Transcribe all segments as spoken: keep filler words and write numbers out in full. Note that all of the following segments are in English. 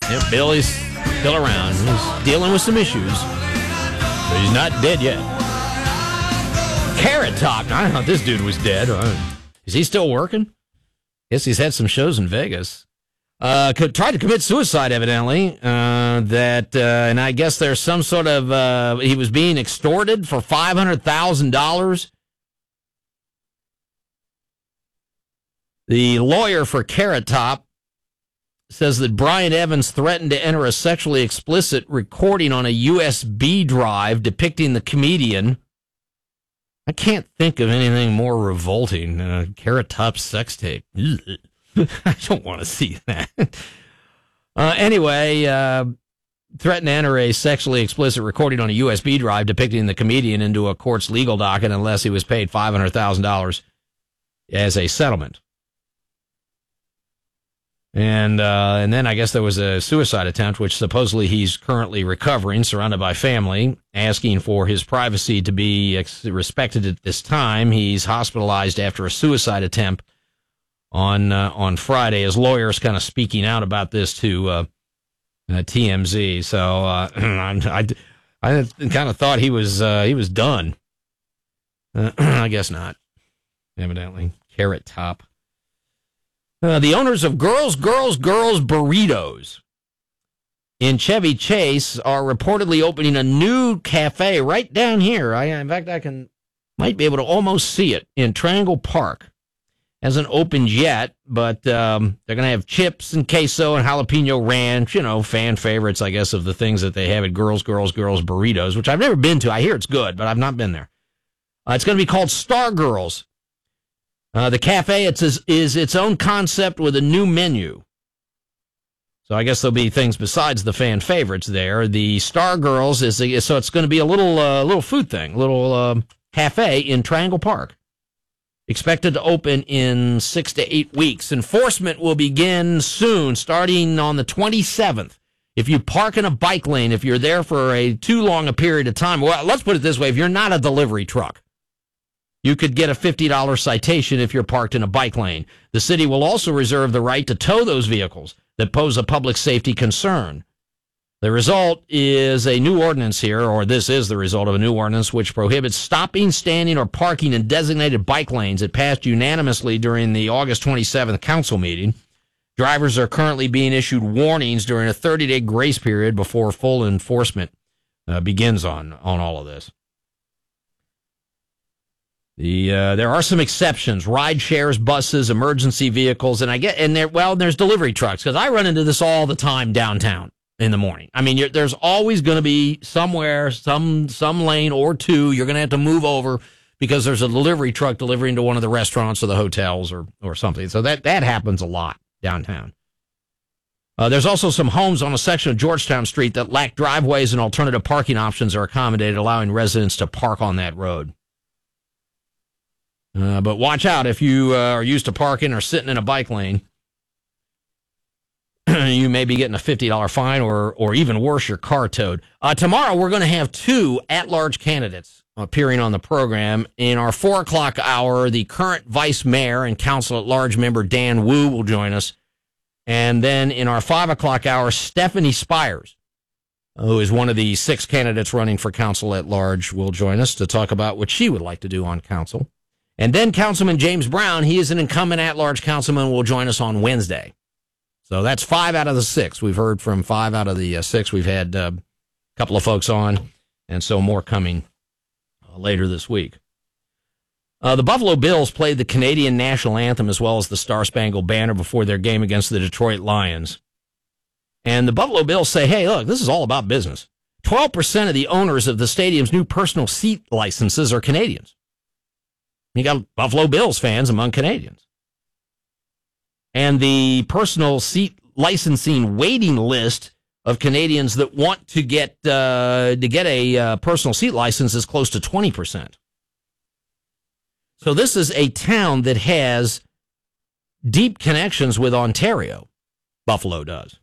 Yep, Billy's still around. He's dealing with some issues, but he's not dead yet. Carrot Top. I thought this dude was dead. Is he still working? Guess he's had some shows in Vegas. Uh, could, tried to commit suicide, evidently. Uh, that, uh, and I guess there's some sort of, uh, he was being extorted for five hundred thousand dollars. The lawyer for Carrot Top says that Brian Evans threatened to enter a sexually explicit recording on a U S B drive depicting the comedian. I can't think of anything more revolting than a Carrot Top sex tape. I don't want to see that. Uh, anyway, uh, threatened to enter a sexually explicit recording on a U S B drive depicting the comedian into a court's legal docket unless he was paid five hundred thousand dollars as a settlement. And uh, and then I guess there was a suicide attempt, which supposedly he's currently recovering, surrounded by family, asking for his privacy to be ex- respected at this time. He's hospitalized after a suicide attempt on uh, on Friday. His lawyer's kind of speaking out about this to uh, uh, T M Z. So uh, I, I kind of thought he was uh, he was done. Uh, I guess not. Evidently, Carrot Top. Uh, the owners of Girls, Girls, Girls Burritos in Chevy Chase are reportedly opening a new cafe right down here. I, in fact, I can might be able to almost see it in Triangle Park. Hasn't opened yet, but um, they're going to have chips and queso and jalapeno ranch, you know, fan favorites, I guess, of the things that they have at Girls, Girls, Girls Burritos, which I've never been to. I hear it's good, but I've not been there. Uh, it's going to be called Star Girls. Uh, the cafe it's, is, is its own concept with a new menu. So I guess there'll be things besides the fan favorites there. The Star Girls is a, so it's going to be a little uh, little food thing, little uh, cafe in Triangle Park. Expected to open in six to eight weeks. Enforcement will begin soon, starting on the twenty-seventh. If you park in a bike lane, if you're there for a too long a period of time, well, let's put it this way: if you're not a delivery truck, you could get a fifty dollars citation if you're parked in a bike lane. The city will also reserve the right to tow those vehicles that pose a public safety concern. The result is a new ordinance here, or this is the result of a new ordinance, which prohibits stopping, standing, or parking in designated bike lanes. It passed unanimously during the August twenty-seventh council meeting. Drivers are currently being issued warnings during a thirty-day grace period before full enforcement uh, begins on, on all of this. The uh, there are some exceptions: ride shares, buses, emergency vehicles, and I get and there. Well, there's delivery trucks because I run into this all the time downtown in the morning. I mean, you're, there's always going to be somewhere, some some lane or two you're going to have to move over because there's a delivery truck delivering to one of the restaurants or the hotels or or something. So that that happens a lot downtown. Uh, there's also some homes on a section of Georgetown Street that lack driveways, and alternative parking options are accommodated, allowing residents to park on that road. Uh, but watch out if you uh, are used to parking or sitting in a bike lane. You may be getting a fifty dollars fine or or even worse, your car towed. Uh, tomorrow, we're going to have two at-large candidates appearing on the program. In our four o'clock hour, the current vice mayor and council at-large member Dan Wu will join us. And then in our five o'clock hour, Stephanie Spires, who is one of the six candidates running for council at-large, will join us to talk about what she would like to do on council. And then Councilman James Brown, he is an incumbent at-large councilman, will join us on Wednesday. So that's five out of the six. We've heard from five out of the uh, six. We've had uh, a couple of folks on, and so more coming uh, later this week. Uh, the Buffalo Bills played the Canadian national anthem as well as the Star Spangled Banner before their game against the Detroit Lions. And the Buffalo Bills say, hey, look, this is all about business. twelve percent of the owners of the stadium's new personal seat licenses are Canadians. You got Buffalo Bills fans among Canadians. And the personal seat licensing waiting list of Canadians that want to get uh, to get a uh, personal seat license is close to twenty percent. So this is a town that has deep connections with Ontario. Buffalo does.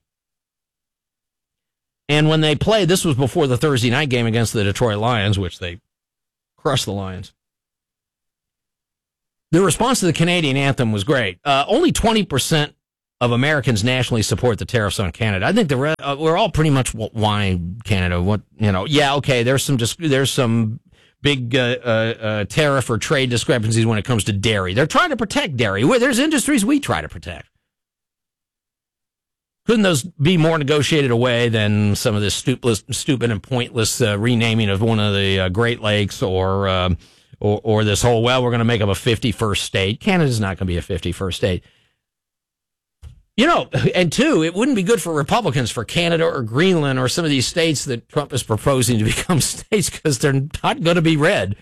And when they played, this was before the Thursday night game against the Detroit Lions, which they crushed the Lions. The response to the Canadian anthem was great. Uh, only twenty percent of Americans nationally support the tariffs on Canada. I think the re- uh, we're all pretty much why Canada. What you know? Yeah, okay. There's some dis- there's some big uh, uh, uh, tariff or trade discrepancies when it comes to dairy. They're trying to protect dairy. Where there's industries we try to protect. Couldn't those be more negotiated away than some of this stupid, stupid and pointless uh, renaming of one of the uh, Great Lakes or, um, or or this whole, well, we're going to make them a fifty-first state. Canada's not going to be a fifty-first state. You know, and two, it wouldn't be good for Republicans for Canada or Greenland or some of these states that Trump is proposing to become states because they're not going to be red.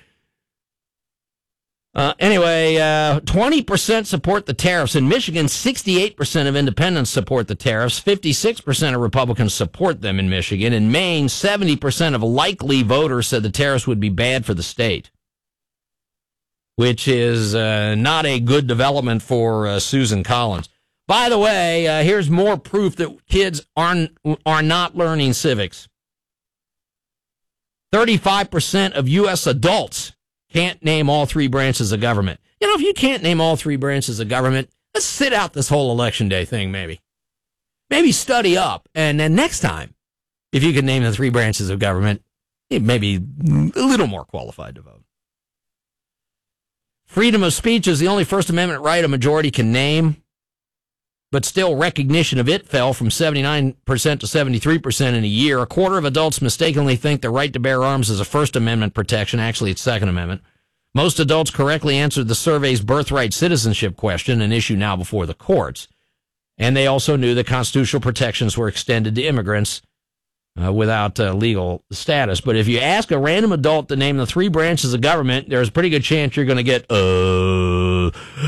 Uh, anyway, uh, twenty percent support the tariffs. In Michigan, sixty-eight percent of independents support the tariffs. fifty-six percent of Republicans support them in Michigan. In Maine, seventy percent of likely voters said the tariffs would be bad for the state, which is uh, not a good development for uh, Susan Collins. By the way, uh, here's more proof that kids are, are not learning civics. thirty-five percent of U S adults can't name all three branches of government. You know, if you can't name all three branches of government, let's sit out this whole election day thing, maybe. Maybe study up, and then next time, if you can name the three branches of government, you may be a little more qualified to vote. Freedom of speech is the only First Amendment right a majority can name, but still recognition of it fell from seventy-nine percent to seventy-three percent in a year. A quarter of adults mistakenly think the right to bear arms is a First Amendment protection. Actually, it's Second Amendment. Most adults correctly answered the survey's birthright citizenship question, an issue now before the courts. And they also knew that constitutional protections were extended to immigrants uh, without uh, legal status. But if you ask a random adult to name the three branches of government, there's a pretty good chance you're going to get, uh,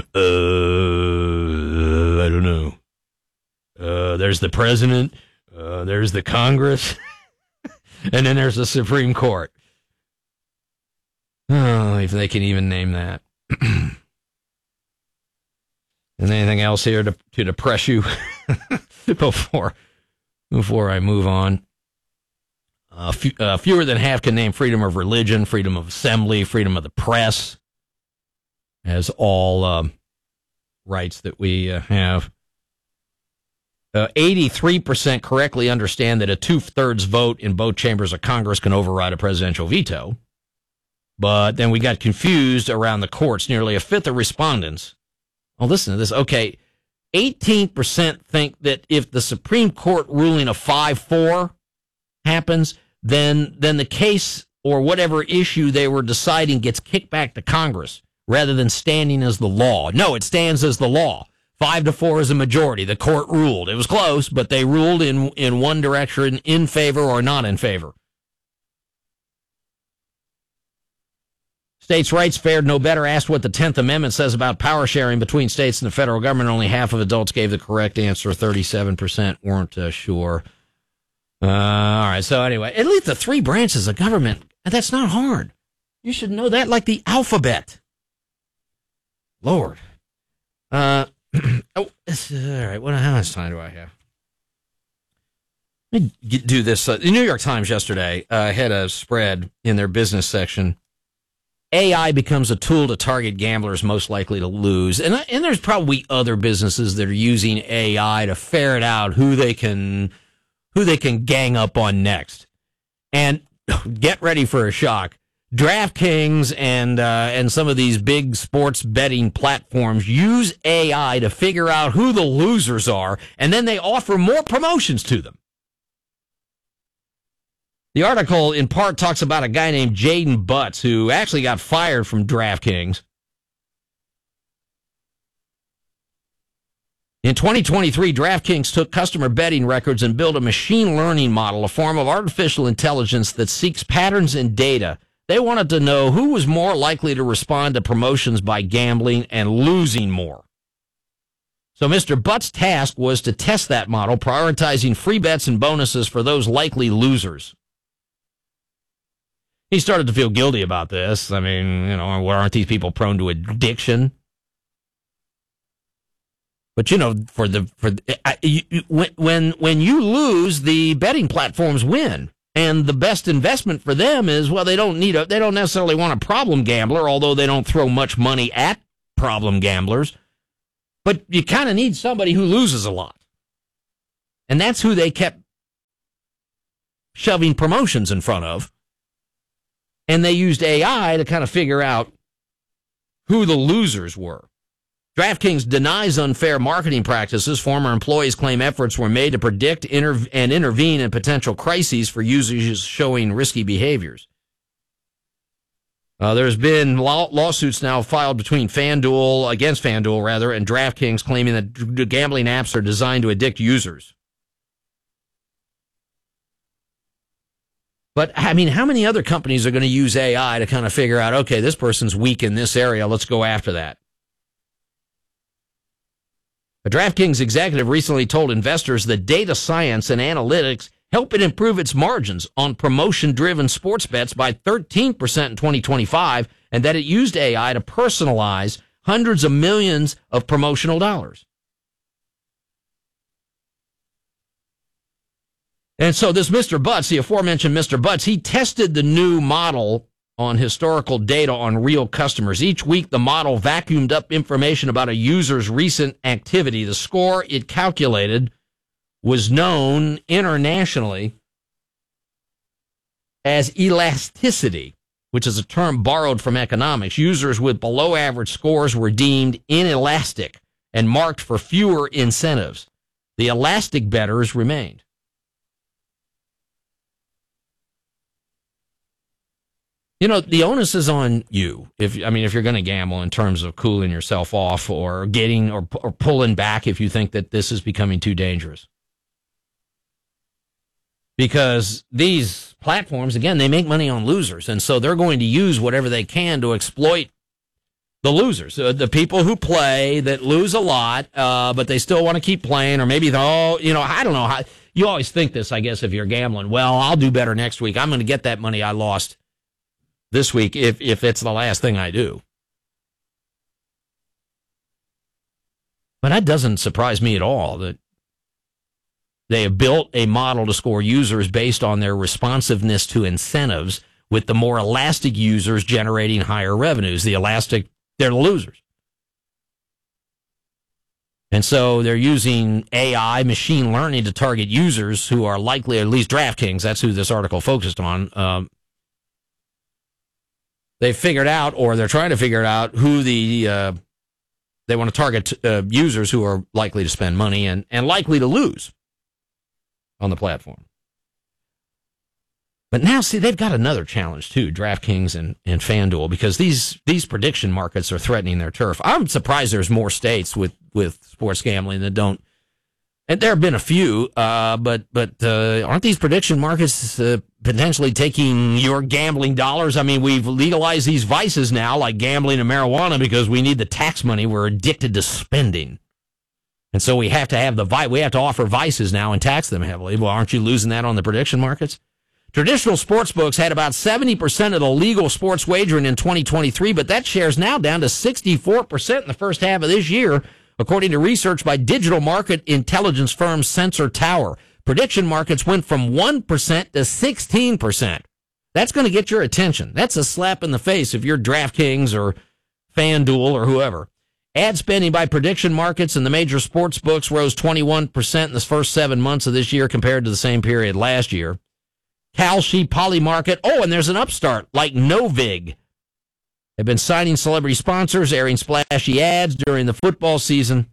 uh, I don't know. Uh, there's the president, uh, there's the Congress, and then there's the Supreme Court. Oh, if they can even name that. And anything else here to, to depress you before before I move on? Uh, few, uh, fewer than half can name freedom of religion, freedom of assembly, freedom of the press as all um, rights that we uh, have. Uh, eighty-three percent correctly understand that a two-thirds vote in both chambers of Congress can override a presidential veto. But then we got confused around the courts. Nearly a fifth of respondents. Oh, listen to this. Okay, eighteen percent think that if the Supreme Court ruling of five four happens, then then the case or whatever issue they were deciding gets kicked back to Congress rather than standing as the law. No, it stands as the law. Five to four is a majority. The court ruled. It was close, but they ruled in in one direction, in favor or not in favor. States' rights fared no better. Asked what the tenth Amendment says about power sharing between states and the federal government. Only half of adults gave the correct answer. thirty-seven percent weren't uh, sure. Uh, all right, so anyway, at least the three branches of government, that's not hard. You should know that like the alphabet. Lord. Uh, oh, all right, what, how much time do I have? Let me get, do this. Uh, the New York Times yesterday uh, had a spread in their business section. A I becomes a tool to target gamblers most likely to lose. And, and there's probably other businesses that are using A I to ferret out who they can who they can gang up on next. And get ready for a shock. DraftKings and uh, and some of these big sports betting platforms use A I to figure out who the losers are, and then they offer more promotions to them. The article, in part, talks about a guy named Jaden Butts, who actually got fired from DraftKings. In twenty twenty-three, DraftKings took customer betting records and built a machine learning model, a form of artificial intelligence that seeks patterns in data. They wanted to know who was more likely to respond to promotions by gambling and losing more. So Mister Butts' task was to test that model, prioritizing free bets and bonuses for those likely losers. He started to feel guilty about this. I mean, you know, aren't these people prone to addiction? But you know, for the for I, you, when when when you lose, the betting platforms win, and the best investment for them is, well, they don't need a they don't necessarily want a problem gambler, although they don't throw much money at problem gamblers. But you kind of need somebody who loses a lot. And that's who they kept shoving promotions in front of. And they used A I to kind of figure out who the losers were. DraftKings denies unfair marketing practices. Former employees claim efforts were made to predict inter- and intervene in potential crises for users showing risky behaviors. Uh, there's been law- lawsuits now filed between FanDuel, against FanDuel rather, and DraftKings claiming that d- gambling apps are designed to addict users. But, I mean, how many other companies are going to use A I to kind of figure out, okay, this person's weak in this area, let's go after that? A DraftKings executive recently told investors that data science and analytics help it improve its margins on promotion-driven sports bets by thirteen percent in twenty twenty-five, and that it used A I to personalize hundreds of millions of promotional dollars. And so this Mister Butts, the aforementioned Mister Butts, he tested the new model on historical data on real customers. Each week, the model vacuumed up information about a user's recent activity. The score it calculated was known internationally as elasticity, which is a term borrowed from economics. Users with below average scores were deemed inelastic and marked for fewer incentives. The elastic bettors remained. You know, the onus is on you. If I mean, if you're going to gamble in terms of cooling yourself off or getting or, or pulling back if you think that this is becoming too dangerous. Because these platforms, again, they make money on losers. And so they're going to use whatever they can to exploit the losers, uh, the people who play that lose a lot, uh, but they still want to keep playing. Or maybe, oh, you know, I don't know. How, you always think this, I guess, if you're gambling. Well, I'll do better next week. I'm going to get that money I lost this week if, if it's the last thing I do. But that doesn't surprise me at all that they have built a model to score users based on their responsiveness to incentives, with the more elastic users generating higher revenues. The elastic, they're the losers. And so they're using A I, machine learning, to target users who are likely, at least DraftKings, that's who this article focused on. Um, they figured out, or they're trying to figure out, who the uh, they want to target uh, users who are likely to spend money and, and likely to lose on the platform. But now, see, they've got another challenge, too, DraftKings and, and FanDuel, because these these prediction markets are threatening their turf. I'm surprised there's more states with, with sports gambling that don't. And there have been a few, uh, but but uh, aren't these prediction markets uh, potentially taking your gambling dollars? I mean, we've legalized these vices now, like gambling and marijuana, because we need the tax money. We're addicted to spending. And so we have to have the vi- we have to offer vices now and tax them heavily. Well, aren't you losing that on the prediction markets? Traditional sports books had about seventy percent of the legal sports wagering in twenty twenty-three, but that share's now down to sixty-four percent in the first half of this year, according to research by digital market intelligence firm Sensor Tower. Prediction markets went from one percent to sixteen percent. That's going to get your attention. That's a slap in the face if you're DraftKings or FanDuel or whoever. Ad spending by prediction markets and the major sports books rose twenty-one percent in the first seven months of this year compared to the same period last year. Kalshi, Polymarket, oh, and there's an upstart like Novig. They've been signing celebrity sponsors, airing splashy ads during the football season.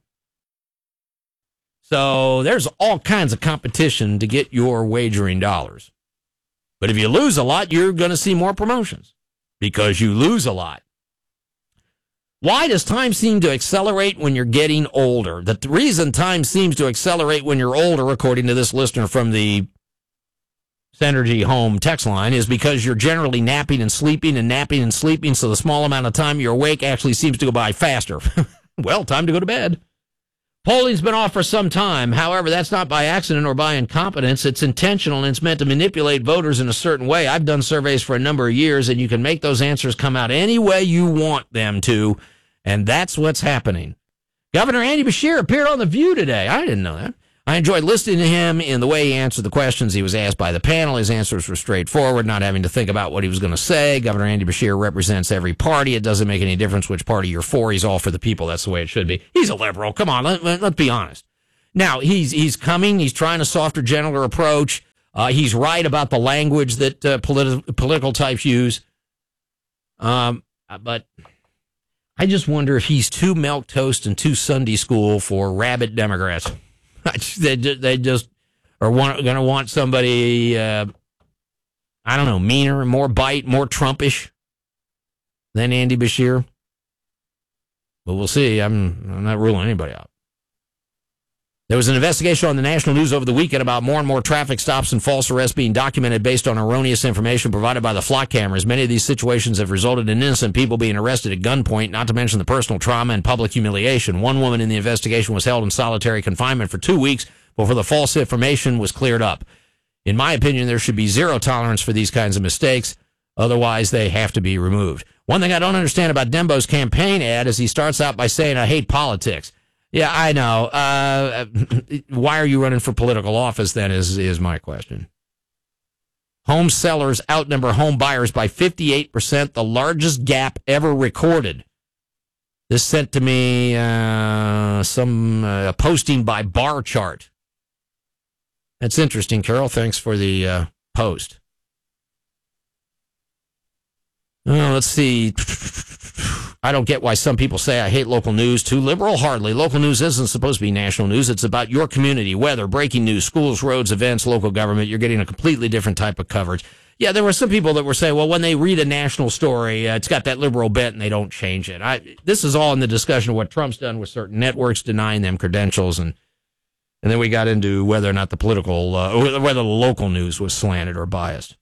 So there's all kinds of competition to get your wagering dollars. But if you lose a lot, you're going to see more promotions because you lose a lot. Why does time seem to accelerate when you're getting older? The reason time seems to accelerate when you're older, according to this listener from the Synergy Home text line, is because you're generally napping and sleeping and napping and sleeping, so the small amount of time you're awake actually seems to go by faster. Well, time to go to bed. Polling's been off for some time. However, that's not by accident or by incompetence. It's intentional, and it's meant to manipulate voters in a certain way. I've done surveys for a number of years, and you can make those answers come out any way you want them to, and that's what's happening. Governor Andy Beshear appeared on The View today. I didn't know that. I enjoyed listening to him in the way he answered the questions he was asked by the panel. His answers were straightforward, not having to think about what he was going to say. Governor Andy Beshear represents every party. It doesn't make any difference which party you're for. He's all for the people. That's the way it should be. He's a liberal. Come on, let, let, let's be honest. Now, he's he's coming. He's trying a softer, gentler approach. Uh, he's right about the language that uh, politi- political types use. Um, but I just wonder if he's too milquetoast and too Sunday school for rabid Democrats. they, they just are going to want somebody, uh, I don't know, meaner, more bite, more Trumpish than Andy Beshear. But we'll see. I'm, I'm not ruling anybody out. There was an investigation on the national news over the weekend about more and more traffic stops and false arrests being documented based on erroneous information provided by the flock cameras. Many of these situations have resulted in innocent people being arrested at gunpoint, not to mention the personal trauma and public humiliation. One woman in the investigation was held in solitary confinement for two weeks before the false information was cleared up. In my opinion, there should be zero tolerance for these kinds of mistakes. Otherwise, they have to be removed. One thing I don't understand about Dembo's campaign ad is he starts out by saying, I hate politics. Yeah, I know. Uh, why are you running for political office, then, is, is my question. Home sellers outnumber home buyers by fifty-eight percent, the largest gap ever recorded. This sent to me uh, some uh, posting by Bar Chart. That's interesting, Carol. Thanks for the uh, post. Oh, let's see. I don't get why some people say I hate local news. Too liberal? Hardly. Local news isn't supposed to be national news. It's about your community, weather, breaking news, schools, roads, events, local government. You're getting a completely different type of coverage. Yeah, there were some people that were saying, well, when they read a national story, uh, it's got that liberal bent and they don't change it. I, this is all in the discussion of what Trump's done with certain networks, denying them credentials. And, and then we got into whether or not the political, uh, whether the local news was slanted or biased.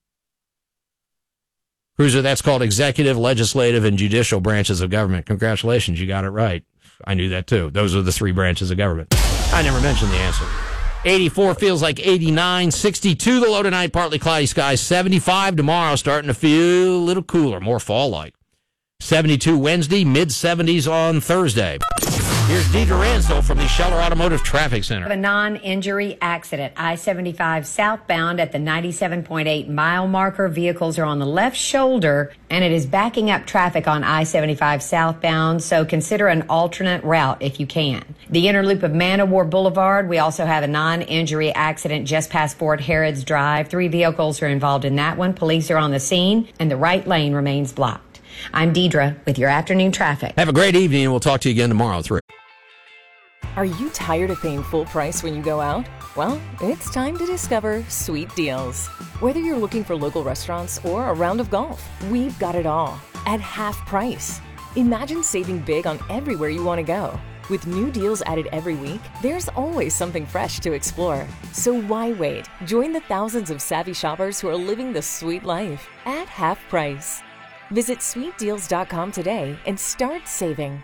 Cruiser, that's called executive, legislative, and judicial branches of government. Congratulations, you got it right. I knew that, too. Those are the three branches of government. I never mentioned the answer. eighty-four feels like eighty-nine. sixty-two the low tonight, partly cloudy skies. seventy-five tomorrow, starting to feel a little cooler, more fall-like. seventy-two Wednesday, mid-seventies on Thursday. Here's Deidre Ransdell from the Scheller Automotive Traffic Center. A non-injury accident. I seventy-five southbound at the ninety-seven point eight mile marker. Vehicles are on the left shoulder, and it is backing up traffic on I seventy-five southbound, so consider an alternate route if you can. The inner loop of Man of War Boulevard, we also have a non-injury accident just past Fort Harrods Drive. Three vehicles are involved in that one. Police are on the scene, and the right lane remains blocked. I'm Deidre with your afternoon traffic. Have a great evening, and we'll talk to you again tomorrow at three. Are you tired of paying full price when you go out? Well, it's time to discover Sweet Deals. Whether you're looking for local restaurants or a round of golf, we've got it all at half price. Imagine saving big on everywhere you want to go. With new deals added every week, there's always something fresh to explore. So why wait? Join the thousands of savvy shoppers who are living the sweet life at half price. Visit sweet deals dot com today and start saving.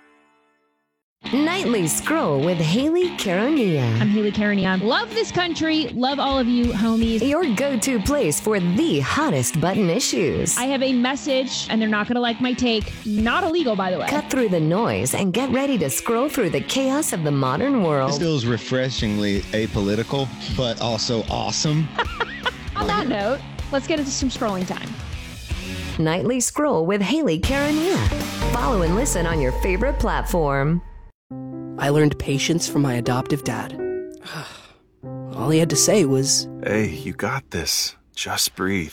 Nightly Scroll with Haley Caronia. I'm Haley Caronia. Love this country. Love all of you, homies. Your go-to place for the hottest button issues. I have a message, and they're not going to like my take. Not illegal, by the way. Cut through the noise and get ready to scroll through the chaos of the modern world. This feels refreshingly apolitical, but also awesome. On that note, let's get into some scrolling time. Nightly Scroll with Haley Caronia. Follow and listen on your favorite platform. I learned patience from my adoptive dad. All he had to say was, "Hey, you got this. Just breathe."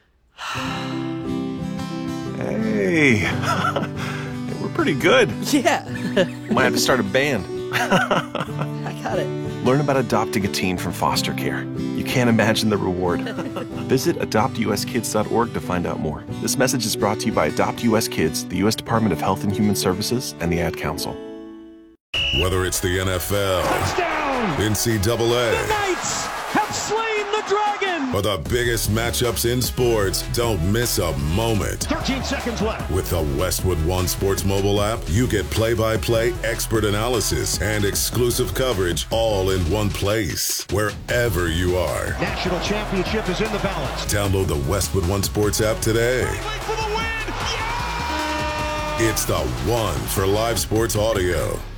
Hey, we're pretty good. Yeah. Might have to start a band. I got it. Learn about adopting a teen from foster care. You can't imagine the reward. Visit adopt u s kids dot org to find out more. This message is brought to you by Adopt U S Kids, the U S Department of Health and Human Services, and the Ad Council. Whether it's the N F L, touchdown, N C double A, the Knights have slain the dragon, or the biggest matchups in sports, don't miss a moment. thirteen seconds left. With the Westwood One Sports mobile app, you get play-by-play expert analysis and exclusive coverage all in one place, wherever you are. National championship is in the balance. Download the Westwood One Sports app today. For the win. Yeah! It's the one for live sports audio.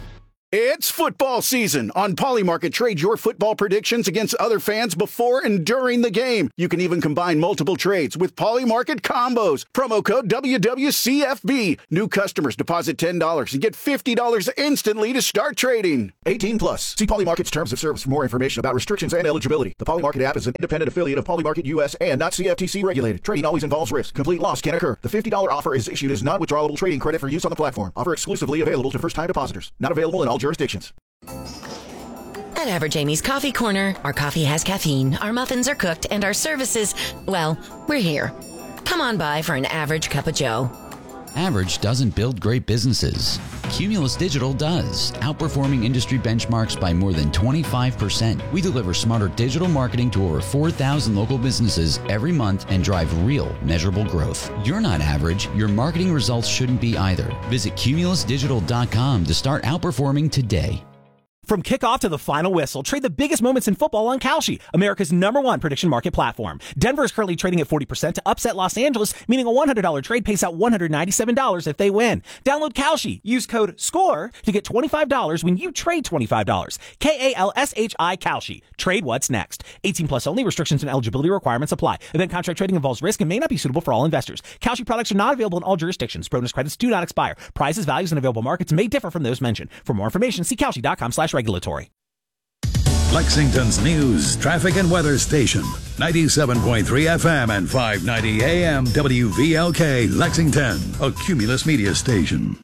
It's football season. On Polymarket, trade your football predictions against other fans before and during the game. You can even combine multiple trades with Polymarket combos. Promo code W W C F B. New customers deposit ten dollars and get fifty dollars instantly to start trading. eighteen plus. See Polymarket's terms of service for more information about restrictions and eligibility. The Polymarket app is an independent affiliate of Polymarket U S and not C F T C regulated. Trading always involves risk. Complete loss can occur. The fifty dollars offer is issued as non-withdrawable trading credit for use on the platform. Offer exclusively available to first-time depositors. Not available in all jurisdictions. At Average Amy's Coffee Corner, our coffee has caffeine, our muffins are cooked, and our services, well, we're here. Come on by for an average cup of joe. Average doesn't build great businesses. Cumulus Digital does, outperforming industry benchmarks by more than twenty-five percent. We deliver smarter digital marketing to over four thousand local businesses every month and drive real, measurable growth. You're not average. Your marketing results shouldn't be either. Visit cumulus digital dot com to start outperforming today. From kickoff to the final whistle, trade the biggest moments in football on Kalshi, America's number one prediction market platform. Denver is currently trading at forty percent to upset Los Angeles, meaning a one hundred dollars trade pays out one hundred ninety-seven dollars if they win. Download Kalshi. Use code SCORE to get twenty-five dollars when you trade twenty-five dollars. K A L S H I Kalshi. Trade what's next. eighteen plus only. Restrictions and eligibility requirements apply. Event contract trading involves risk and may not be suitable for all investors. Kalshi products are not available in all jurisdictions. Bonus credits do not expire. Prices, values, and available markets may differ from those mentioned. For more information, see Kalshi dot com slash regulatory. Lexington's news, traffic, and weather station. ninety-seven point three F M and five ninety A M W V L K, Lexington, a Cumulus media station.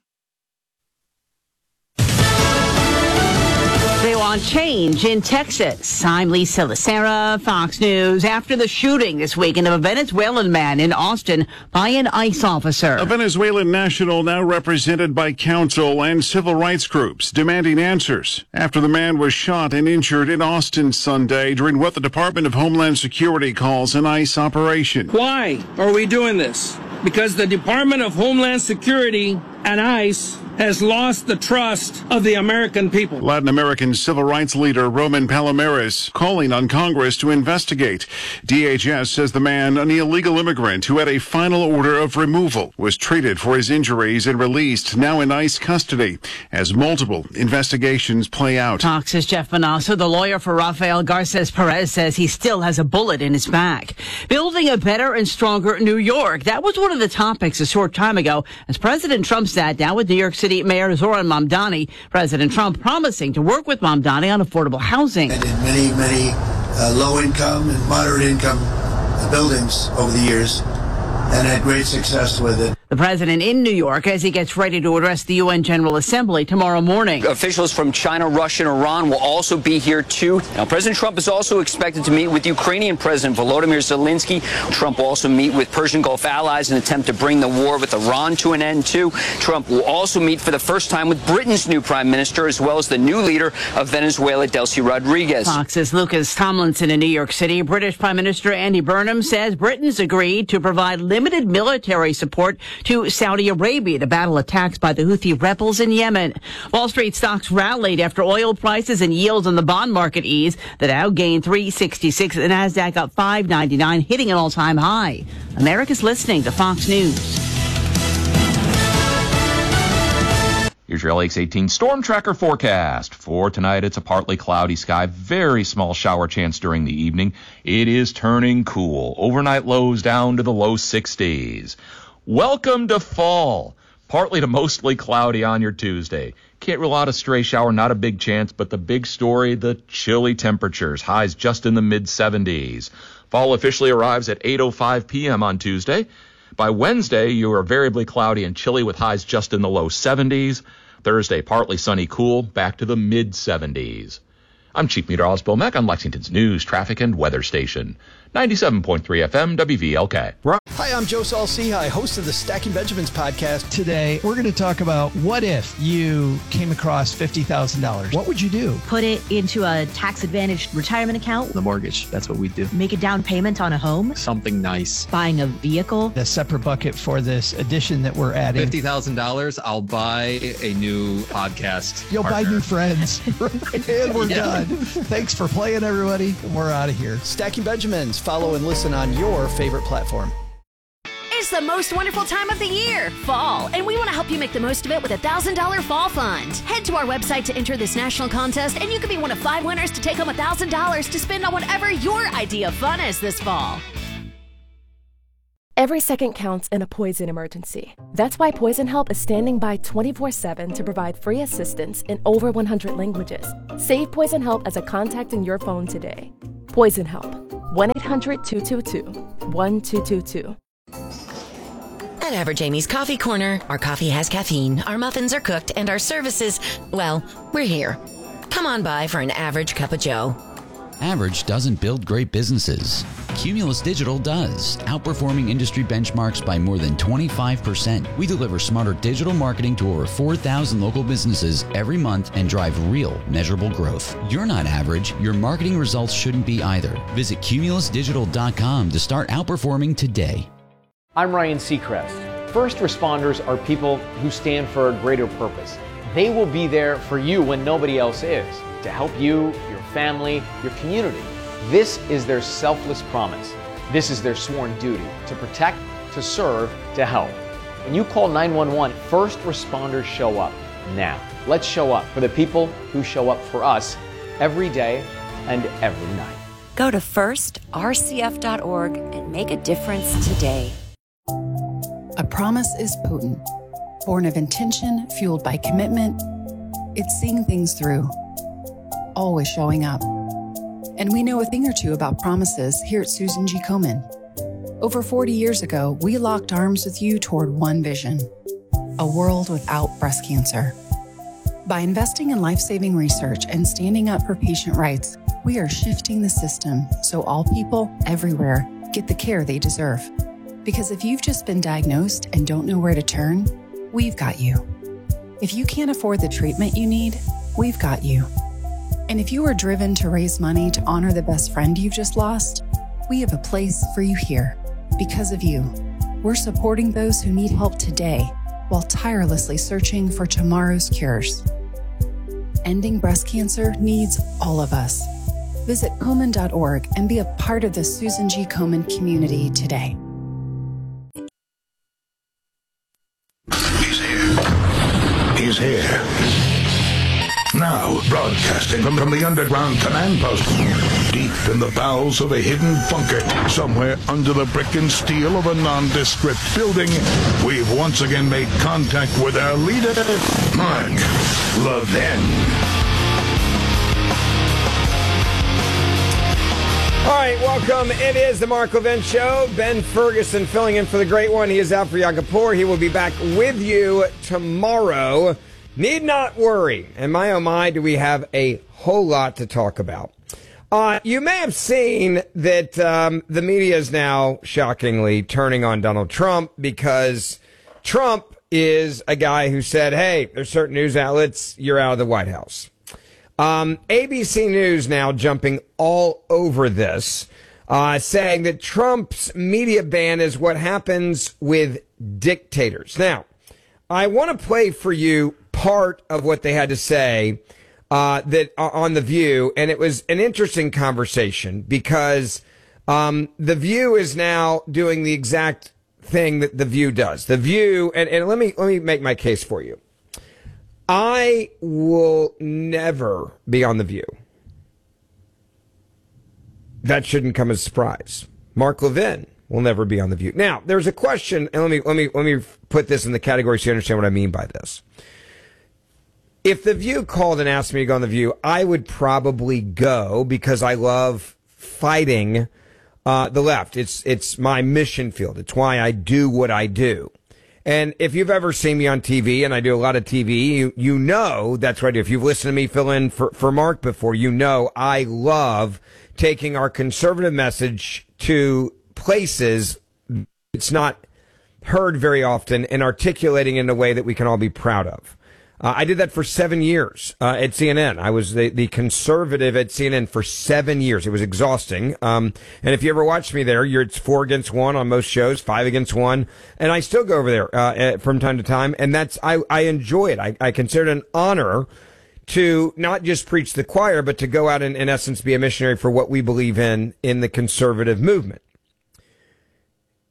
They want change in Texas. I'm Lisa Lacera, Fox News. After the shooting this weekend of a Venezuelan man in Austin by an ICE officer. A Venezuelan national now represented by counsel and civil rights groups demanding answers after the man was shot and injured in Austin Sunday during what the Department of Homeland Security calls an ICE operation. Why are we doing this? Because the Department of Homeland Security and ICE has lost the trust of the American people. Latin American civil rights leader Roman Palomares calling on Congress to investigate. D H S says the man, an illegal immigrant who had a final order of removal, was treated for his injuries and released, now in ICE custody, as multiple investigations play out. Fox's Jeff Manasso, the lawyer for Rafael Garces Perez, says he still has a bullet in his back. Building a better and stronger New York. That was one of the topics a short time ago as President Trump sat down with New York City Mayor Zoran Mamdani. President Trump promising to work with Mamdani on affordable housing. And in many, many uh, low-income and moderate-income uh, buildings over the years, and had great success with it. The president in New York as he gets ready to address the U N General Assembly tomorrow morning. Officials from China, Russia, and Iran will also be here, too. Now, President Trump is also expected to meet with Ukrainian President Volodymyr Zelensky. Trump will also meet with Persian Gulf allies in an attempt to bring the war with Iran to an end, too. Trump will also meet for the first time with Britain's new prime minister, as well as the new leader of Venezuela, Delcy Rodriguez. Fox's Lucas Tomlinson in New York City. British Prime Minister Andy Burnham says Britain's agreed to provide limited military support to Saudi Arabia to battle attacks by the Houthi rebels in Yemen. Wall Street stocks rallied after oil prices and yields on the bond market ease. The Dow gained three sixty-six, the Nasdaq up five ninety-nine, hitting an all-time high. America's listening to Fox News. Here's your L X eighteen Storm Tracker forecast. For tonight, it's a partly cloudy sky, very small shower chance during the evening. It is turning cool. Overnight lows down to the low sixties. Welcome to fall. Partly to mostly cloudy on your Tuesday. Can't rule out a stray shower, not a big chance, but the big story, the chilly temperatures. Highs just in the mid seventies. Fall officially arrives at eight oh five p.m. on Tuesday. By Wednesday, you are variably cloudy and chilly with highs just in the low seventies. Thursday, partly sunny, cool, back to the mid seventies. I'm Chief Meteorologist Bill Mack on Lexington's News, Traffic, and Weather Station. ninety-seven point three F M, W V L K. Hi, I'm Joe Saul-Sehy, host of the Stacking Benjamins podcast. Today, we're going to talk about what if you came across fifty thousand dollars. What would you do? Put it into a tax-advantaged retirement account. The mortgage. That's what we do. Make a down payment on a home. Something nice. Buying a vehicle. A separate bucket for this addition that we're adding. fifty thousand dollars, I'll buy a new podcast You'll partner. buy new friends. And we're yeah. done. Thanks for playing, everybody. We're out of here. Stacking Benjamins. Follow and listen on your favorite platform. It's the most wonderful time of the year, fall, and we want to help you make the most of it with a one thousand dollars Fall Fund. Head to our website to enter this national contest, and you could be one of five winners to take home one thousand dollars to spend on whatever your idea of fun is this fall. Every second counts in a poison emergency. That's why Poison Help is standing by twenty-four seven to provide free assistance in over one hundred languages. Save Poison Help as a contact in your phone today. Poison Help. one eight hundred two two two one two two two. At Average Amy's Coffee Corner, our coffee has caffeine, our muffins are cooked, and our services, well, we're here. Come on by for an average cup of joe. Average doesn't build great businesses. Cumulus Digital does, outperforming industry benchmarks by more than twenty-five percent. We deliver smarter digital marketing to over four thousand local businesses every month and drive real, measurable growth. You're not average. Your marketing results shouldn't be either. Visit cumulus digital dot com to start outperforming today. I'm Ryan Seacrest. First responders are people who stand for a greater purpose. They will be there for you when nobody else is, to help you, your family, your community. This is their selfless promise. This is their sworn duty to protect, to serve, to help. When you call nine one one, first responders show up now. Let's show up for the people who show up for us every day and every night. Go to first r c f dot org and make a difference today. A promise is potent, born of intention, fueled by commitment. It's seeing things through, always showing up. And we know a thing or two about promises here at Susan G. Komen. Over forty years ago, we locked arms with you toward one vision: a world without breast cancer. By investing in life-saving research and standing up for patient rights, we are shifting the system so all people everywhere get the care they deserve. Because if you've just been diagnosed and don't know where to turn, we've got you. If you can't afford the treatment you need, we've got you. And if you are driven to raise money to honor the best friend you've just lost, we have a place for you here. Because of you, we're supporting those who need help today while tirelessly searching for tomorrow's cures. Ending breast cancer needs all of us. Visit komen dot org and be a part of the Susan G. Komen community today. He's here. He's here. Now, broadcasting from, from the underground command post, deep in the bowels of a hidden bunker, somewhere under the brick and steel of a nondescript building, we've once again made contact with our leader, Mark Levin. All right, welcome. It is the Mark Levin Show. Ben Ferguson filling in for the great one. He is out for Yom Kippur. He will be back with you tomorrow. Need not worry. And my oh my, do we have a whole lot to talk about. Uh, you may have seen that um, the media is now shockingly turning on Donald Trump because Trump is a guy who said, hey, there's certain news outlets, you're out of the White House. Um, A B C News now jumping all over this, uh, saying that Trump's media ban is what happens with dictators. Now, I want to play for you part of what they had to say uh, that uh, on The View, and it was an interesting conversation because um, The View is now doing the exact thing that The View does. The View, and, and let me let me make my case for you. I will never be on The View. That shouldn't come as a surprise. Mark Levin will never be on The View. Now, there's a question, and let me let me let me put this in the category so you understand what I mean by this. If The View called and asked me to go on The View, I would probably go because I love fighting uh, the left. It's it's my mission field. It's why I do what I do. And if you've ever seen me on T V, and I do a lot of T V, you, you know that's what I do. If you've listened to me fill in for, for Mark before, you know I love taking our conservative message to places it's not heard very often and articulating in a way that we can all be proud of. Uh, I did that for seven years uh, at C N N. I was the, the conservative at C N N for seven years. It was exhausting. Um, and if you ever watched me there, you're it's four against one on most shows, five against one. And I still go over there uh, from time to time. And that's I, I enjoy it. I, I consider it an honor to not just preach the choir, but to go out and, in essence, be a missionary for what we believe in in the conservative movement.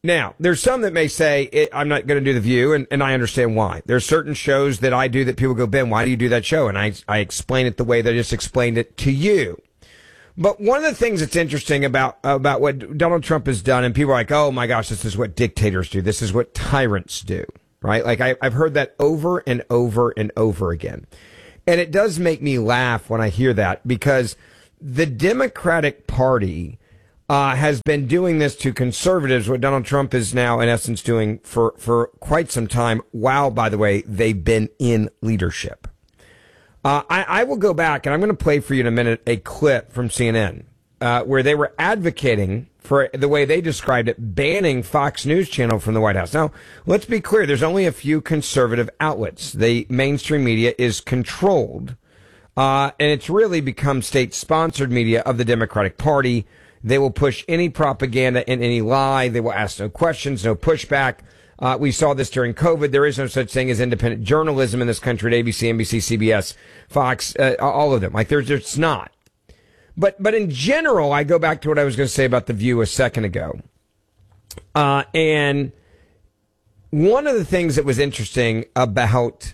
Now, there's some that may say, it, I'm not going to do The View, and, and I understand why. There's certain shows that I do that people go, Ben, why do you do that show? And I, I explain it the way they just explained it to you. But one of the things that's interesting about, about what Donald Trump has done, and people are like, oh my gosh, this is what dictators do. This is what tyrants do, right? Like I, I've heard that over and over and over again. And it does make me laugh when I hear that, because the Democratic Party Uh, has been doing this to conservatives, what Donald Trump is now, in essence, doing for, for quite some time, while, by the way, they've been in leadership. Uh, I, I will go back, and I'm going to play for you in a minute a clip from C N N, uh, where they were advocating for, the way they described it, banning Fox News Channel from the White House. Now, let's be clear, there's only a few conservative outlets. The mainstream media is controlled, uh, and it's really become state-sponsored media of the Democratic Party. They will push any propaganda and any lie. They will ask no questions, no pushback. Uh, we saw this during COVID. There is no such thing as independent journalism in this country at A B C, N B C, C B S, Fox, uh, all of them. Like there's, it's not. But, but in general, I go back to what I was going to say about The View a second ago. Uh, and one of the things that was interesting about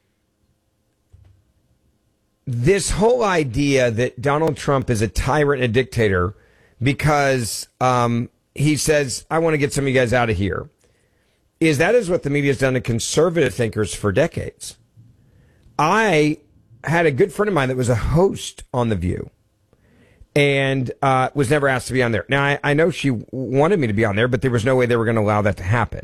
this whole idea that Donald Trump is a tyrant and a dictator because um, he says, I want to get some of you guys out of here, is that is what the media has done to conservative thinkers for decades. I had a good friend of mine that was a host on The View and uh, was never asked to be on there. Now, I, I know she wanted me to be on there, but there was no way they were going to allow that to happen.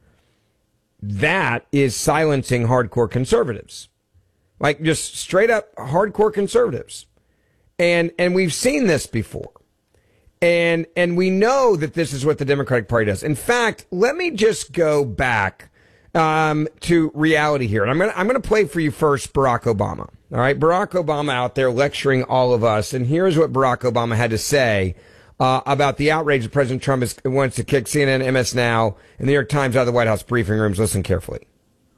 That is silencing hardcore conservatives. Like just straight up hardcore conservatives. And and we've seen this before. And and we know that this is what the Democratic Party does. In fact, let me just go back um, to reality here. And I'm gonna I'm gonna play for you first Barack Obama. All right, Barack Obama out there lecturing all of us, and here's what Barack Obama had to say uh, about the outrage that President Trump is, wants to kick C N N, M S Now, and the New York Times out of the White House briefing rooms. Listen carefully.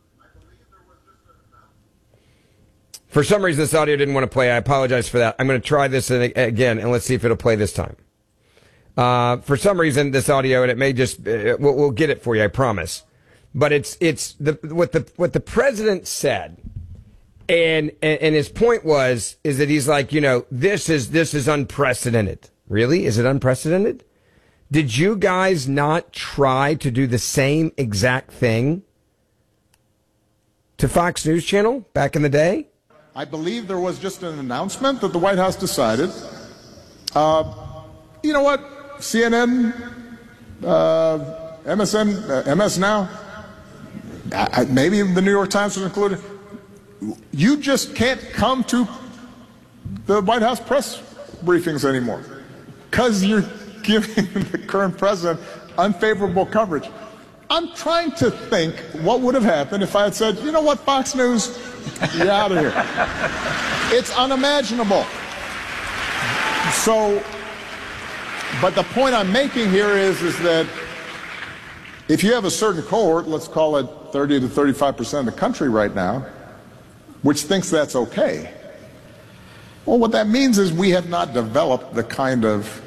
For some reason, this audio didn't want to play. I apologize for that. I'm going to try this again, and let's see if it'll play this time. Uh, for some reason, this audio, and it may just, uh, we'll, we'll get it for you, I promise. But it's it's the what the what the president said, and, and and his point was is that he's like, you know, this is this is unprecedented. Really, is it unprecedented? Did you guys not try to do the same exact thing to Fox News Channel back in the day? I believe there was just an announcement that the White House decided, uh, you know what, C N N, uh, M S N, uh, M S Now, I, maybe the New York Times was included. You just can't come to the White House press briefings anymore because you're giving the current president unfavorable coverage. I'm trying to think what would have happened if I had said, you know what, Fox News, you're out of here. It's unimaginable. So, but the point I'm making here is, is that if you have a certain cohort, let's call it thirty to thirty-five percent of the country right now, which thinks that's okay, well, what that means is we have not developed the kind of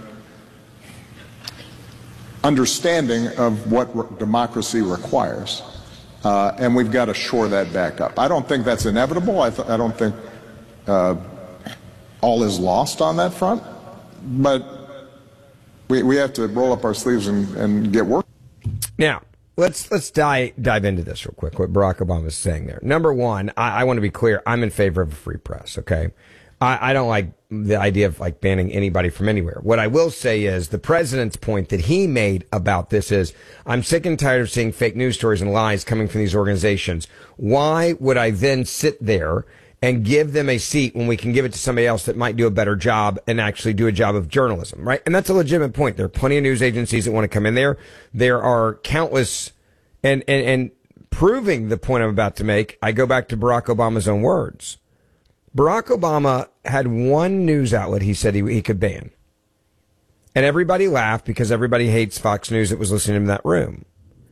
understanding of what democracy requires. Uh, and we've got to shore that back up. I don't think that's inevitable. I, th- I don't think uh, all is lost on that front. But we, we have to roll up our sleeves and, and get work. Now, let's let's dive, dive into this real quick, what Barack Obama is saying there. Number one, I, I want to be clear. I'm in favor of a free press, okay? I, I don't like the idea of like banning anybody from anywhere. What I will say is the president's point that he made about this is, I'm sick and tired of seeing fake news stories and lies coming from these organizations. Why would I then sit there and give them a seat when we can give it to somebody else that might do a better job and actually do a job of journalism, right? And that's a legitimate point. There are plenty of news agencies that want to come in there. There are countless, and, and, and proving the point I'm about to make, I go back to Barack Obama's own words. Barack Obama had one news outlet he said he, he could ban. And everybody laughed because everybody hates Fox News that was listening to him in that room.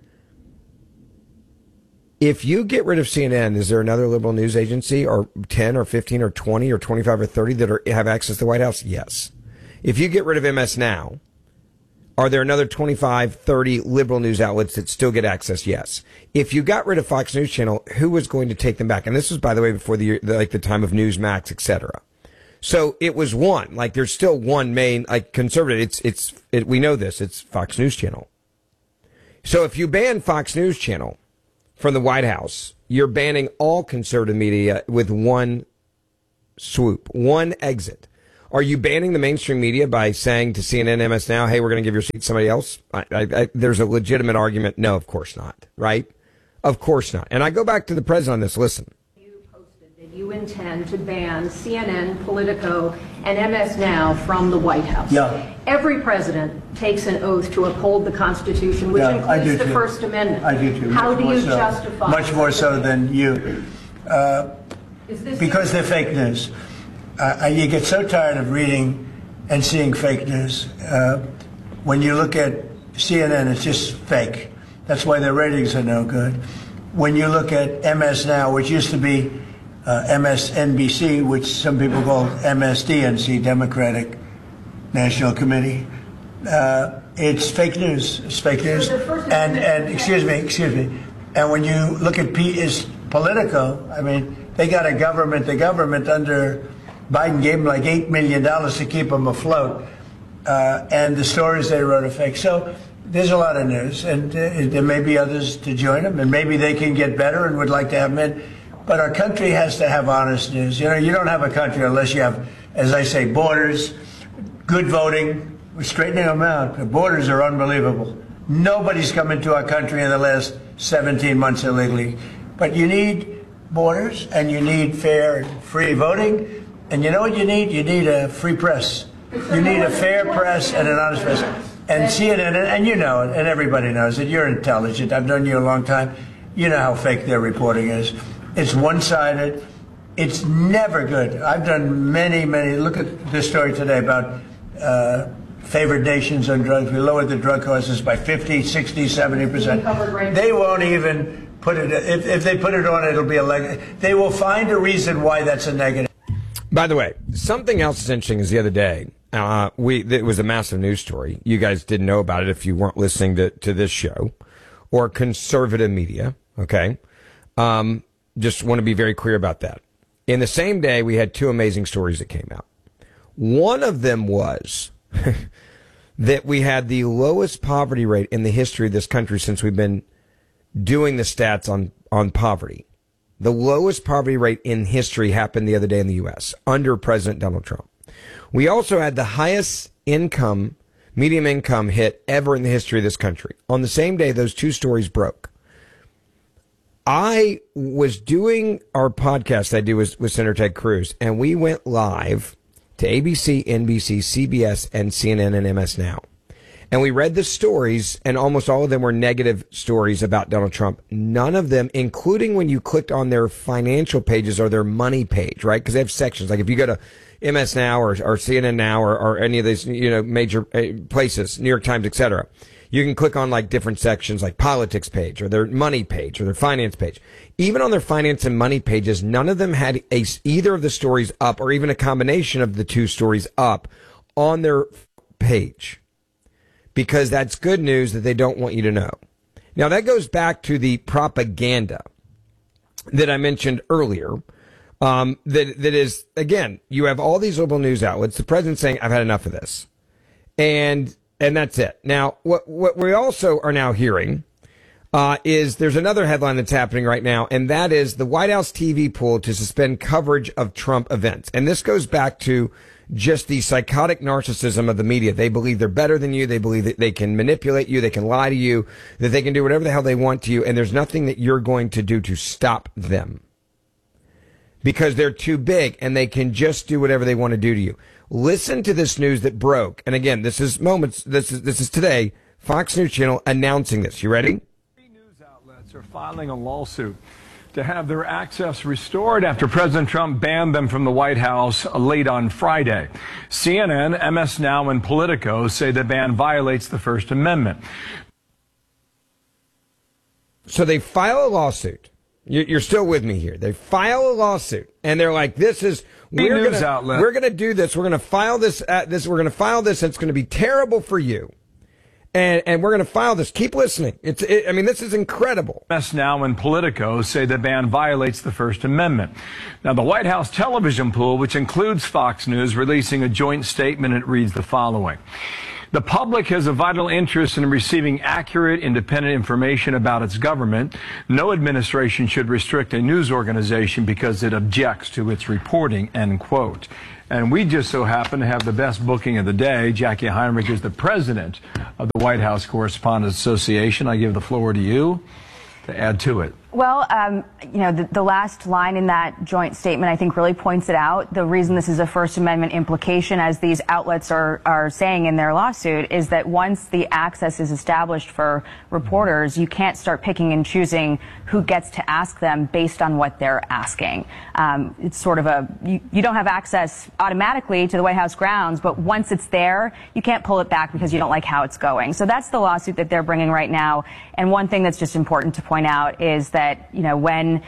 If you get rid of C N N, is there another liberal news agency or ten or fifteen or twenty or twenty-five or thirty that are, have access to the White House? Yes. If you get rid of M S Now, Are there another twenty-five, thirty liberal news outlets that still get access? Yes. If you got rid of Fox News Channel, who was going to take them back? And this was, by the way, before the, the like the time of Newsmax, et cetera. So it was one. Like there's still one main like conservative. It's it's it, we know this. It's Fox News Channel. So if you ban Fox News Channel from the White House, you're banning all conservative media with one swoop, one exit. Are you banning the mainstream media by saying to C N N, M S Now, hey, we're going to give your seat to somebody else? I, I, I, there's a legitimate argument. No, of course not. Right? Of course not. And I go back to the president on this. Listen. You posted that you intend to ban C N N, Politico, and M S Now from the White House. Yeah. Every president takes an oath to uphold the Constitution, which Yeah, I do includes the too. First Amendment. I do too. How Much do more you so. justify? Much more so than you. Uh, Is this because they're fake news. Uh, you get so tired of reading and seeing fake news. Uh, when you look at C N N, it's just fake. That's why their ratings are no good. When you look at M S Now, which used to be uh, M S N B C, which some people call M S D N C, Democratic National Committee, uh, it's fake news. It's fake news. And, and excuse me, excuse me. And when you look at P is Politico, I mean, they got a government, the government under Biden gave them like eight million dollars to keep them afloat. Uh, and the stories they wrote are fake. So there's a lot of news, and uh, there may be others to join them, and maybe they can get better and would like to have them in. But our country has to have honest news. You know, you don't have a country unless you have, as I say, borders, good voting. We're straightening them out. The borders are unbelievable. Nobody's come into our country in the last seventeen months illegally. But you need borders, and you need fair and free voting. And you know what you need? You need a free press. You need a fair press and an honest press. And C N N, and you know it, and everybody knows it. You're intelligent. I've known you a long time. You know how fake their reporting is. It's one-sided. It's never good. I've done many, many. Look at this story today about uh, favored nations on drugs. We lowered the drug costs by fifty, sixty, seventy percent. They won't even put it. If, if they put it on, it'll be a leg. They will find a reason why that's a negative. By the way, something else is interesting is the other day, uh, we, it was a massive news story. You guys didn't know about it if you weren't listening to, to this show or conservative media. Okay. Um, just want to be very clear about that. In the same day, we had two amazing stories that came out. One of them was that we had the lowest poverty rate in the history of this country since we've been doing the stats on, on poverty. The lowest poverty rate in history happened the other day in the U S under President Donald Trump. We also had the highest income, medium income hit ever in the history of this country. On the same day, those two stories broke. I was doing our podcast I do with, with Senator Ted Cruz, and we went live to A B C, N B C, C B S, and C N N and M S Now. And we read the stories, and almost all of them were negative stories about Donald Trump. None of them, including when you clicked on their financial pages or their money page, right? Because they have sections. Like if you go to M S Now or, or C N N Now or, or any of these, you know, major places, New York Times, et cetera, you can click on like different sections, like politics page or their money page or their finance page. Even on their finance and money pages, none of them had a, either of the stories up or even a combination of the two stories up on their page. Because that's good news that they don't want you to know. Now, that goes back to the propaganda that I mentioned earlier. Um, that, that is, again, you have all these liberal news outlets. The president's saying, I've had enough of this. And, and that's it. Now, what, what we also are now hearing, uh, is there's another headline that's happening right now, and that is the White House T V pool to suspend coverage of Trump events. And this goes back to just the psychotic narcissism of the media. They believe they're better than you. They believe that they can manipulate you. They can lie to you, that they can do whatever the hell they want to you. And there's nothing that you're going to do to stop them because they're too big and they can just do whatever they want to do to you. Listen to this news that broke. And again, this is moments. This is, this is today. Fox News Channel announcing this. You ready? News outlets are filing a lawsuit to have their access restored after President Trump banned them from the White House late on Friday. C N N, M S Now, and Politico say the ban violates the First Amendment. So they file a lawsuit. You're still with me here. They file a lawsuit, and they're like, "This is we're news gonna outlet. we're gonna do this. We're gonna file this. At this. We're gonna file this. And it's gonna be terrible for you." And, and we're going to file this. Keep listening. It's, it, I mean, this is incredible. M S Now and Politico say the ban violates the First Amendment. Now, the White House television pool, which includes Fox News, releasing a joint statement. It reads the following. The public has a vital interest in receiving accurate, independent information about its government. No administration should restrict a news organization because it objects to its reporting, end quote. And we just so happen to have the best booking of the day. Jackie Heinrich is the president of the White House Correspondents Association. I give the floor to you to add to it. Well, um, you know, the, the last line in that joint statement, I think, really points it out. The reason this is a First Amendment implication, as these outlets are, are saying in their lawsuit, is that once the access is established for reporters, you can't start picking and choosing who gets to ask them based on what they're asking. Um, it's sort of a, you, you don't have access automatically to the White House grounds, but once it's there, you can't pull it back because you don't like how it's going. So that's the lawsuit that they're bringing right now. And one thing that's just important to point out is that that, you know, when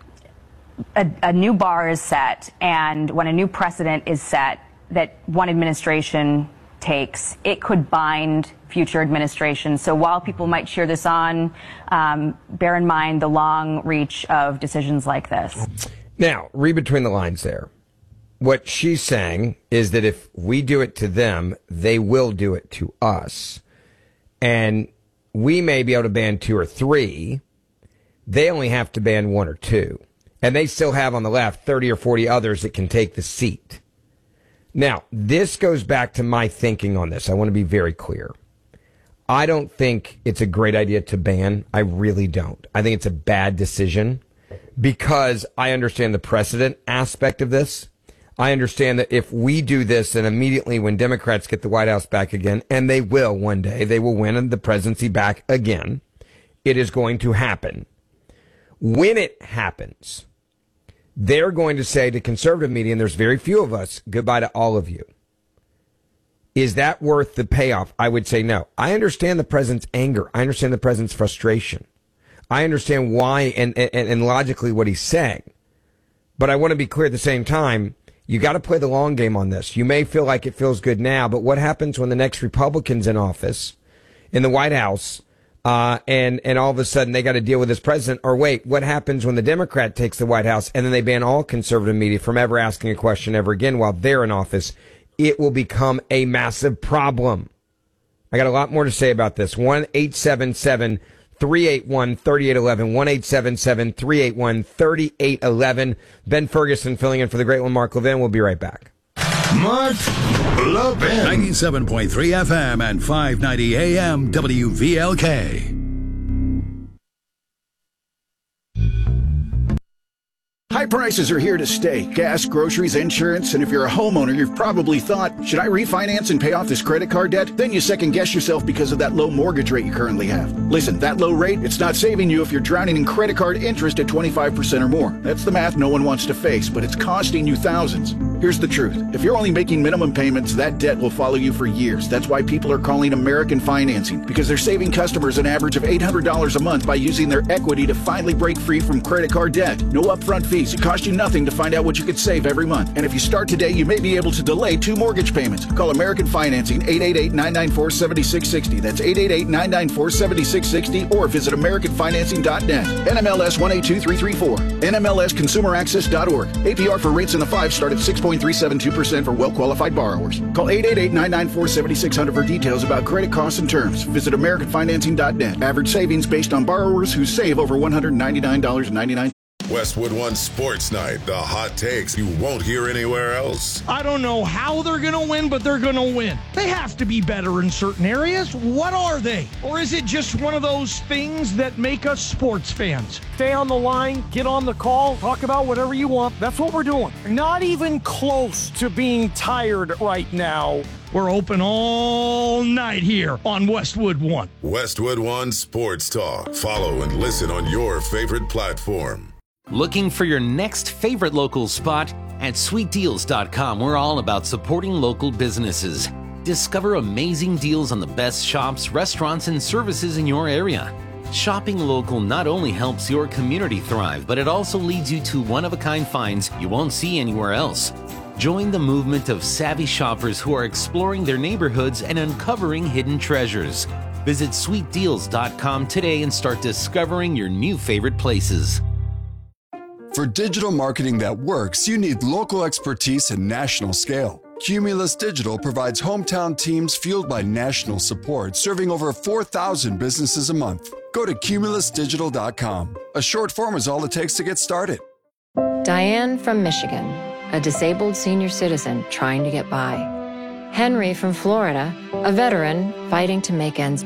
a, a new bar is set and when a new precedent is set that one administration takes, it could bind future administrations. So while people might cheer this on, um, bear in mind the long reach of decisions like this. Now, read between the lines there. What she's saying is that if we do it to them, they will do it to us. And we may be able to ban two or three. They only have to ban one or two. And they still have on the left thirty or forty others that can take the seat. Now, this goes back to my thinking on this. I want to be very clear. I don't think it's a great idea to ban. I really don't. I think it's a bad decision because I understand the precedent aspect of this. I understand that if we do this and immediately when Democrats get the White House back again, and they will one day, they will win the presidency back again, it is going to happen. When it happens, they're going to say to conservative media, and there's very few of us, goodbye to all of you. Is that worth the payoff? I would say no. I understand the president's anger. I understand the president's frustration. I understand why and, and, and logically what he's saying. But I want to be clear at the same time, you got to play the long game on this. You may feel like it feels good now, but what happens when the next Republican's in office in the White House Uh, and, and all of a sudden they got to deal with this president? Or wait, what happens when the Democrat takes the White House and then they ban all conservative media from ever asking a question ever again while they're in office? It will become a massive problem. I got a lot more to say about this. one eight seven seven, three eight one, three eight one one. one eight seven seven, three eight one, three eight one one. Ben Ferguson filling in for the great one, Mark Levin. We'll be right back. Mark Levin. ninety-seven point three F M and five ninety A M W V L K. High prices are here to stay. Gas, groceries, insurance, and if you're a homeowner, you've probably thought, should I refinance and pay off this credit card debt? Then you second guess yourself because of that low mortgage rate you currently have. Listen, that low rate, it's not saving you if you're drowning in credit card interest at twenty-five percent or more. That's the math no one wants to face, but it's costing you thousands. Here's the truth. If you're only making minimum payments, that debt will follow you for years. That's why people are calling American Financing, because they're saving customers an average of eight hundred dollars a month by using their equity to finally break free from credit card debt. No upfront fees. It costs you nothing to find out what you could save every month. And if you start today, you may be able to delay two mortgage payments. Call American Financing, eight eight eight, nine nine four, seven six six zero. That's eight eight eight, nine nine four, seven six six zero, or visit American Financing dot net. N M L S one eight two three three four. N M L S consumer access dot org. A P R for rates in the five start at six point three seven two percent for well-qualified borrowers. Call eight eight eight, nine nine four, seven six zero zero for details about credit costs and terms. Visit American Financing dot net. Average savings based on borrowers who save over one hundred ninety-nine dollars and ninety-nine cents. Westwood One Sports Night. The hot takes you won't hear anywhere else. I don't know how they're going to win, but they're going to win. They have to be better in certain areas. What are they? Or is it just one of those things that make us sports fans? Stay on the line, get on the call, talk about whatever you want. That's what we're doing. Not even close to being tired right now. We're open all night here on Westwood One. Westwood One Sports Talk. Follow and listen on your favorite platform. Looking for your next favorite local spot? At sweet deals dot com, we're all about supporting local businesses. Discover amazing deals on the best shops, restaurants, and services in your area. Shopping local not only helps your community thrive, but it also leads you to one-of-a-kind finds you won't see anywhere else. Join the movement of savvy shoppers who are exploring their neighborhoods and uncovering hidden treasures. Visit sweet deals dot com today and start discovering your new favorite places. For digital marketing that works, you need local expertise and national scale. Cumulus Digital provides hometown teams fueled by national support, serving over four thousand businesses a month. Go to cumulus digital dot com. A short form is all it takes to get started. Diane from Michigan, a disabled senior citizen trying to get by. Henry from Florida, a veteran fighting to make ends meet.